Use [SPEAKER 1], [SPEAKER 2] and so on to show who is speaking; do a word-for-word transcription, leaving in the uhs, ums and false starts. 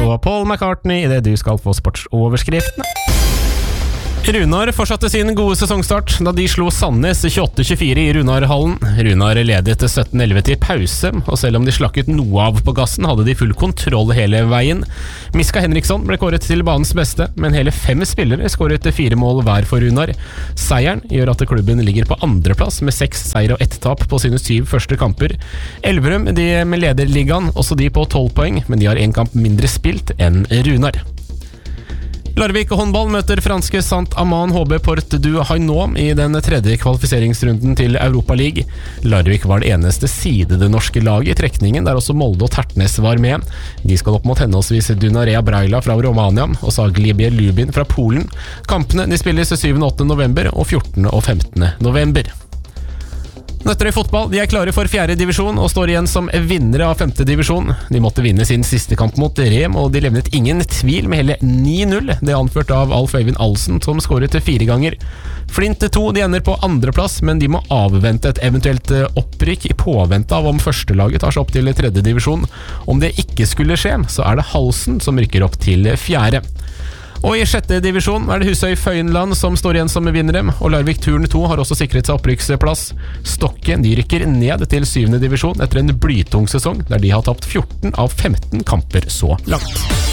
[SPEAKER 1] og Paul McCartney I det du skal få sportsoverskriftene. Runar fortsatte sin gode sesongstart da de slo Sandnes tjueåtte tjuefire I Runarhallen. Runar ledet sytten elleve til pause, og selv om de slakket noe av på gassen, hadde de full kontroll hele veien. Miska Henriksson ble kåret til banens beste, men hele fem spillere skåret fire mål hver for Runar. Seieren gjør at klubben ligger på andreplass med seks seier og ett tap på sine syv første kamper. Elverum de med lederligaen, også de på tolv poeng, men de har en kamp mindre spilt enn Runar. Larvik håndball møter franske Saint-Amand H B Port du Hainaut I den tredje kvalifiseringsrunden til Europa League. Larvik var det eneste sidede norske laget I trekningen, der også Molde og Tertnes var med. De skal opp mot henholdsvis Dunarea Braila fra Romania og Zagreb Lubin fra Polen. Kampene de spilles syvende og åttende november og fjortende og femtende november. Nøtterøy fotball, de er klare for fjerde divisjon og står igjen som vinnere av femte divisjon. De måtte vinne sin siste kamp mot Rem, og de levnet ingen tvil med hele ni null. Det er anført av Alf Øyvind Alsen, som skåret fire ganger. Flint to, de ender på andreplass, men de må avvente et eventuelt opprykk I påvente av om førstelaget tar seg opp til tredje divisjon. Om det ikke skulle skje, så er det Halsen som rykker opp til fjerde. Og I sjette divisjon er det Husøy Føyenland som står igjen som vinnere, og Larvik Turn to har også sikret seg opprykksplass. Stokke de rykker ned til syvende divisjon etter en blytung sesong, der de har tapt fjorten av femten kamper så langt.